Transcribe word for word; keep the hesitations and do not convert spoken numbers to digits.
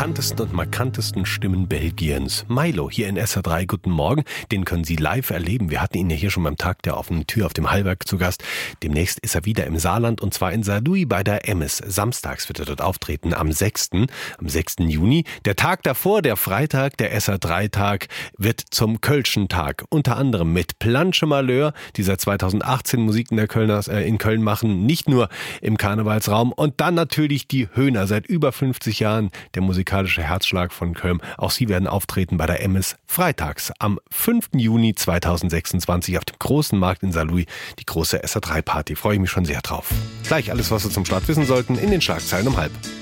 bekanntesten und markantesten Stimmen Belgiens. Milo hier in S R drei, guten Morgen. Den können Sie live erleben. Wir hatten ihn ja hier schon beim Tag der offenen Tür auf dem Hallberg zu Gast. Demnächst ist er wieder im Saarland und zwar in Saarlouis bei der Emmes. Samstags wird er dort auftreten, am sechsten am sechsten Juni. Der Tag davor, der Freitag, der S R drei Tag, wird zum Kölschen Tag. Unter anderem mit Planche Malheur, die seit zweitausendachtzehn Musik in, der Kölner, äh, in Köln machen, nicht nur im Karnevalsraum. Und dann natürlich die Höhner, seit über fünfzig Jahren der musikalische Herzschlag von Köln. Auch sie werden auftreten bei der Emmes freitags am fünften Juni zweitausendsechsundzwanzig auf dem großen Markt in Saarlouis, die große S R drei Party. Freue ich mich schon sehr drauf. Gleich alles, was wir zum Start wissen sollten, in den Schlagzeilen um halb.